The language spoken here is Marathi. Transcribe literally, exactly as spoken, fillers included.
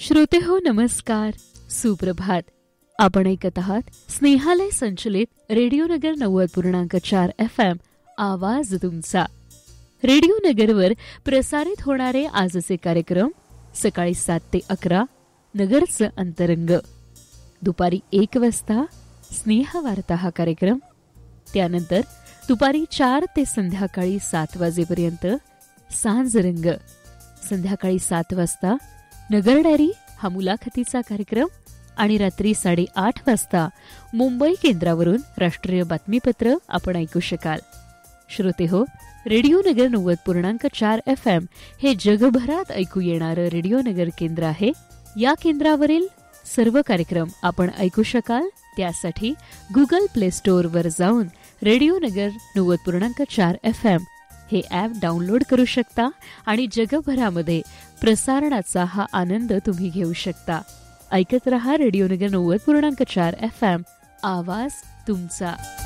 श्रोते हो नमस्कार, सुप्रभात. आपण ऐकत आहात स्नेहालय संचलित रेडिओ नगर नव्वद पूर्णांक चार एफ एम आवाज तुमचा. रेडिओ नगरवर प्रसारित होणारे आजचे कार्यक्रम सकाळी सात ते अकरा नगरचं अंतरंग, दुपारी एक वाजता स्नेहवार्ता हा कार्यक्रम, त्यानंतर दुपारी चार ते संध्याकाळी सात वाजेपर्यंत सांजरंग, संध्याकाळी सात वाजता नगर डायरी हा मुलाखतीचा कार्यक्रम आणि रात्री साडेआठ वाजता मुंबई केंद्रावरून राष्ट्रीय बातमीपत्र आपण ऐकू शकाल. श्रोते हो, रेडिओ नगर नव्वद पूर्णांक चार एफ एम हे जगभरात ऐकू येणारं रेडिओ नगर केंद्र आहे. या केंद्रावरील सर्व कार्यक्रम आपण ऐकू शकाल. त्यासाठी गुगल प्ले स्टोअर वर जाऊन रेडिओ नगर नव्वद पूर्णांक चार एफ एम हे ॲप डाउनलोड करू शकता आणि जगभरामध्ये प्रसारणाचा हा आनंद तुम्ही घेऊ शकता. ऐकत रहा रेडिओ नगर नव्वद पूर्णांक चार एफ एम आवाज तुमचा.